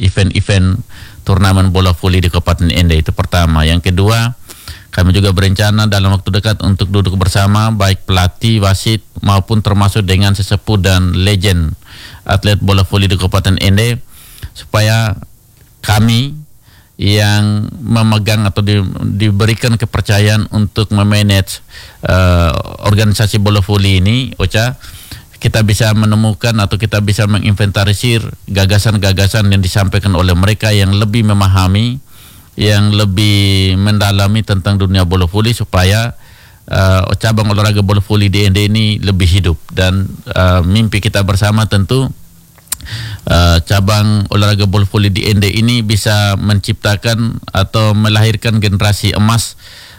event-event turnamen bola voli di Kabupaten Ende. Itu pertama. Yang kedua, kami juga berencana dalam waktu dekat untuk duduk bersama baik pelatih, wasit maupun termasuk dengan sesepuh dan legend atlet bola voli di Kabupaten Ende, supaya kami yang memegang atau diberikan kepercayaan untuk memanage organisasi bola voli ini, Ocha, kita bisa menemukan atau kita bisa menginventarisir gagasan-gagasan yang disampaikan oleh mereka yang lebih memahami, yang lebih mendalami tentang dunia bola voli, supaya cabang olahraga bola voli di Ende ini lebih hidup. Dan mimpi kita bersama tentu cabang olahraga bola voli di Ende ini bisa menciptakan atau melahirkan generasi emas,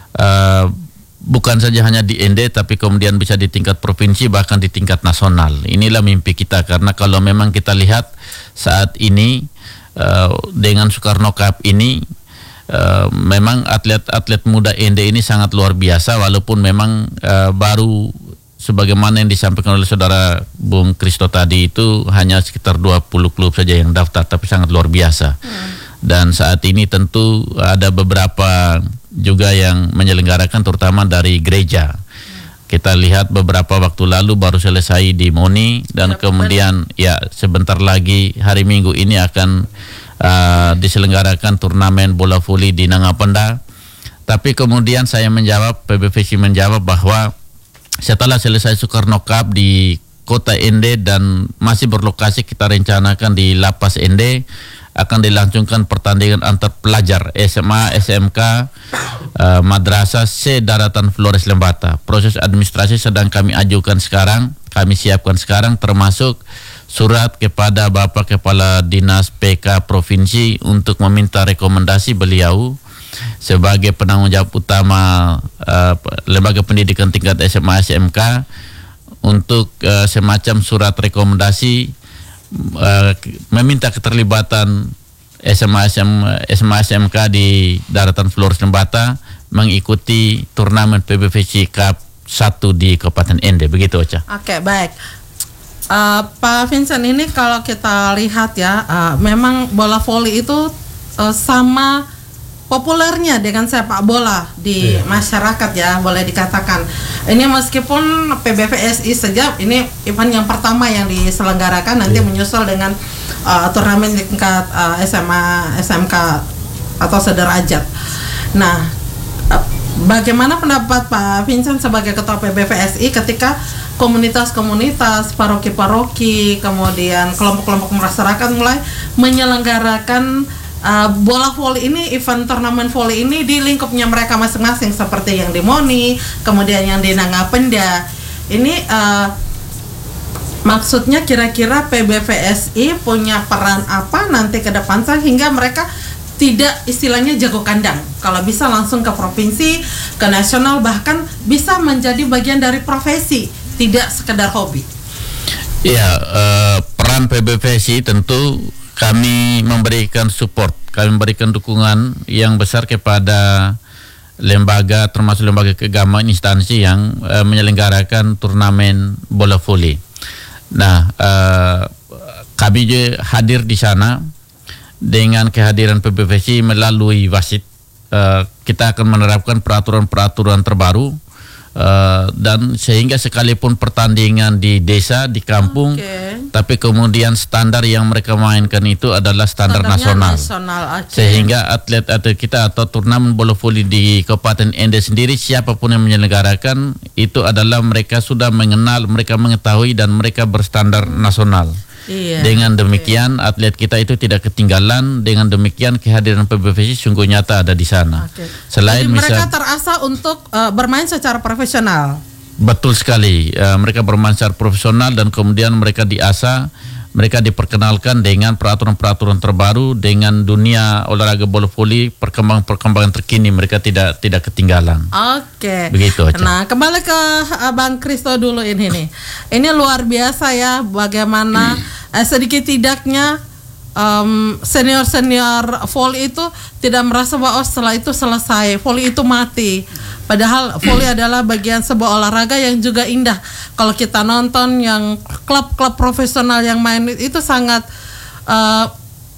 bukan saja hanya di Ende, tapi kemudian bisa di tingkat provinsi, bahkan di tingkat nasional. Inilah mimpi kita, karena kalau memang kita lihat saat ini dengan Soekarno Cup ini, memang atlet-atlet muda Ende ini sangat luar biasa, walaupun memang baru sebagaimana yang disampaikan oleh saudara Bung Kristo tadi, itu hanya sekitar 20 klub saja yang daftar, tapi sangat luar biasa. Dan saat ini tentu ada beberapa juga yang menyelenggarakan, terutama dari gereja. Kita lihat beberapa waktu lalu baru selesai di Moni, dan kemudian ya sebentar lagi hari Minggu ini akan diselenggarakan turnamen bola voli di Nangapenda. Tapi kemudian saya menjawab, PBVSI menjawab bahwa setelah selesai Soekarno Cup di Kota Ende dan masih berlokasi, kita rencanakan di Lapas Ende, akan dilangsungkan pertandingan antar pelajar SMA, SMK, Madrasah se-Daratan Flores Lembata. Proses administrasi sedang kami ajukan sekarang, kami siapkan sekarang, termasuk surat kepada Bapak Kepala Dinas PK Provinsi untuk meminta rekomendasi beliau sebagai penanggung jawab utama lembaga pendidikan tingkat SMA, SMK, untuk semacam surat rekomendasi meminta keterlibatan SMA SMK di Daratan Flores Lembata mengikuti turnamen PBVSI Cup 1 di Kabupaten Ende. Begitu, Ocha. Oke, baik. Pak Vincent, ini kalau kita lihat ya, memang bola voli itu sama populernya dengan sepak bola di masyarakat ya, boleh dikatakan. Ini meskipun PBVSI saja ini event yang pertama yang diselenggarakan, nanti menyusul dengan turnamen tingkat SMA, SMK atau sederajat. Nah, bagaimana pendapat Pak Vincent sebagai ketua PBVSI ketika komunitas-komunitas, paroki-paroki, kemudian kelompok-kelompok masyarakat mulai menyelenggarakan bola voli ini, event turnamen voli ini di lingkupnya mereka masing-masing, seperti yang di Moni, kemudian yang di Nangapenda. Ini maksudnya kira-kira PBVSI punya peran apa nanti ke depan sehingga mereka tidak istilahnya jago kandang, kalau bisa langsung ke provinsi, ke nasional, bahkan bisa menjadi bagian dari profesi, tidak sekedar hobi. Ya, peran PBVSI tentu kami memberikan support, kami memberikan dukungan yang besar kepada lembaga, termasuk lembaga keagamaan, instansi yang menyelenggarakan turnamen bola voli. Nah, kami hadir di sana dengan kehadiran PBVSI melalui wasit. Kita akan menerapkan peraturan-peraturan terbaru, dan sehingga sekalipun pertandingan di desa, di kampung, tapi kemudian standar yang mereka mainkan itu adalah standar nasional. Sehingga atlet-atlet kita atau turnamen bola voli di Kabupaten Ende sendiri, siapapun yang menyelenggarakan itu adalah mereka sudah mengenal, mereka mengetahui, dan mereka berstandar nasional. Dengan demikian atlet kita itu tidak ketinggalan. Dengan demikian kehadiran PBVSI sungguh nyata ada di sana. Selain jadi mereka terasa untuk bermain secara profesional. Betul sekali, mereka bermain secara profesional, dan kemudian mereka diasah, mereka diperkenalkan dengan peraturan-peraturan terbaru, dengan dunia olahraga bola voli, perkembangan terkini, mereka tidak ketinggalan. Begitu aja. Nah, kembali ke Bang Kristo dulu ini nih. Ini luar biasa ya, bagaimana sedikit tidaknya senior voli itu tidak merasa bahwa setelah itu selesai, voli itu mati. Padahal voli adalah bagian sebuah olahraga yang juga indah. Kalau kita nonton yang klub-klub profesional yang main itu sangat